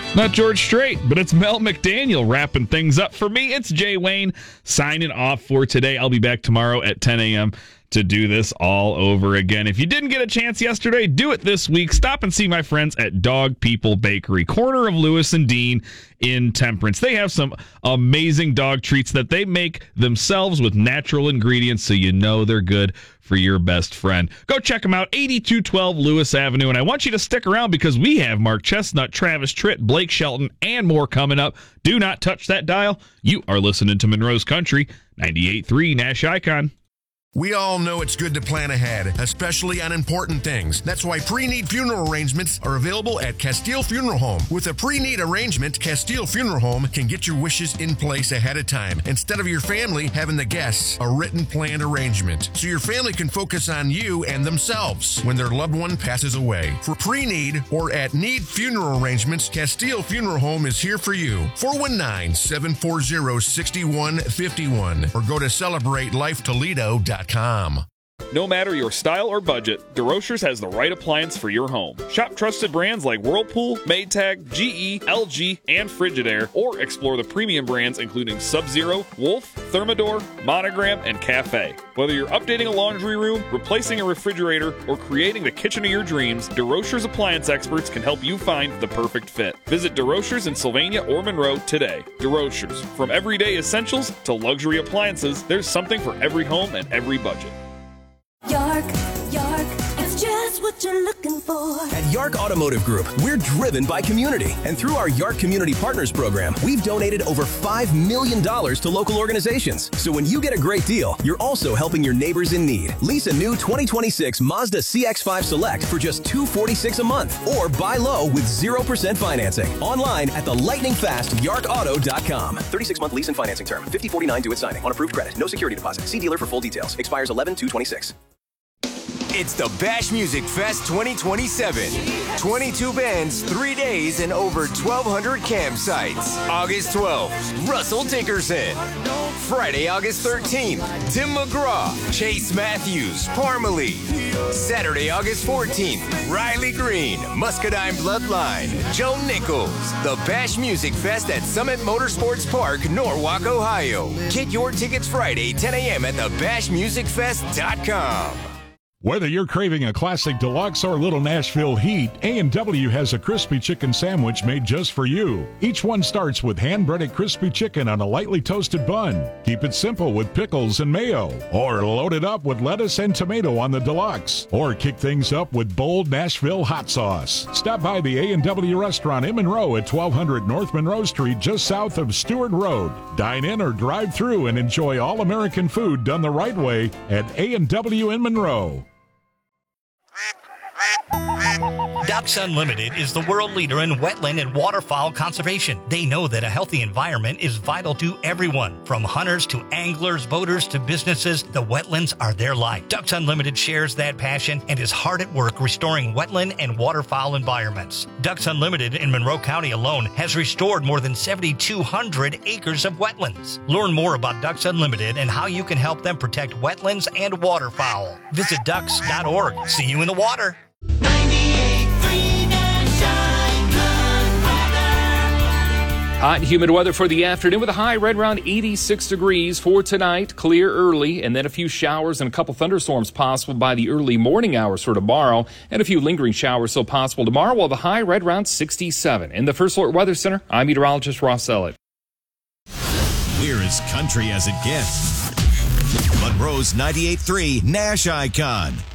Not George Strait, but it's Mel McDaniel wrapping things up. For me, it's Jay Wayne signing off for today. I'll be back tomorrow at 10 a.m. to do this all over again. If you didn't get a chance yesterday, do it this week. Stop and see my friends at Dog People Bakery, corner of Lewis and Dean in Temperance. They have some amazing dog treats that they make themselves with natural ingredients, so you know they're good for your best friend. Go check them out, 8212 Lewis Avenue. And I want you to stick around because we have Mark Chestnut, Travis Tritt, Blake Shelton, and more coming up. Do not touch that dial. You are listening to Monroe's Country, 98.3 Nash Icon. We all know it's good to plan ahead, especially on important things. That's why pre-need funeral arrangements are available at Castile Funeral Home. With a pre-need arrangement, Castile Funeral Home can get your wishes in place ahead of time, instead of your family having the guests a written planned arrangement, so your family can focus on you and themselves when their loved one passes away. For pre-need or at need funeral arrangements, Castile Funeral Home is here for you. 419-740-6151 or go to CelebrateLifeToledo.com. No matter your style or budget, DeRochers has the right appliance for your home. Shop trusted brands like Whirlpool, Maytag, GE, LG, and Frigidaire, or explore the premium brands including Sub-Zero, Wolf, Thermador, Monogram, and Cafe. Whether you're updating a laundry room, replacing a refrigerator, or creating the kitchen of your dreams, DeRochers appliance experts can help you find the perfect fit. Visit DeRochers in Sylvania or Monroe today. DeRochers, from everyday essentials to luxury appliances, there's something for every home and every budget. York, it's just what you're looking for. At York Automotive Group, we're driven by community. And through our York Community Partners program, we've donated over $5 million to local organizations. So when you get a great deal, you're also helping your neighbors in need. Lease a new 2026 Mazda CX-5 Select for just $246 a month. Or buy low with 0% financing. Online at the lightning-fast YarkAuto.com. 36-month lease and financing term. 5049 due at signing. On approved credit. No security deposit. See dealer for full details. Expires 11/2/26. It's the Bash Music Fest 2027. 22 bands, 3 days, and over 1,200 campsites. August 12th, Russell Dickerson. Friday, August 13th, Tim McGraw, Chase Matthews, Parmalee. Saturday, August 14th, Riley Green, Muscadine Bloodline, Joe Nichols. The Bash Music Fest at Summit Motorsports Park, Norwalk, Ohio. Get your tickets Friday, 10 a.m. at thebashmusicfest.com. Whether you're craving a classic deluxe or little Nashville heat, A&W has a crispy chicken sandwich made just for you. Each one starts with hand-breaded crispy chicken on a lightly toasted bun. Keep it simple with pickles and mayo. Or load it up with lettuce and tomato on the deluxe. Or kick things up with bold Nashville hot sauce. Stop by the A&W restaurant in Monroe at 1200 North Monroe Street, just south of Stewart Road. Dine in or drive through and enjoy all-American food done the right way at A&W in Monroe. Ducks Unlimited is the world leader in wetland and waterfowl conservation. They know that a healthy environment is vital to everyone, from hunters to anglers, boaters to businesses. The wetlands are their life. Ducks Unlimited shares that passion and is hard at work restoring wetland and waterfowl environments. Ducks Unlimited in Monroe County alone has restored more than 7,200 acres of wetlands. Learn more about Ducks Unlimited and how you can help them protect wetlands and waterfowl. Visit ducks.org. See you in the water. 98.3 Nash Icon weather. Hot and humid weather for the afternoon with a high right around 86 degrees for tonight. Clear early, and then a few showers and a couple thunderstorms possible by the early morning hours for tomorrow, and a few lingering showers still possible tomorrow, while the high right around 67. In the First Alert Weather Center, I'm meteorologist Ross Elliott. We're as country as it gets. Monroe's 98.3 Nash Icon.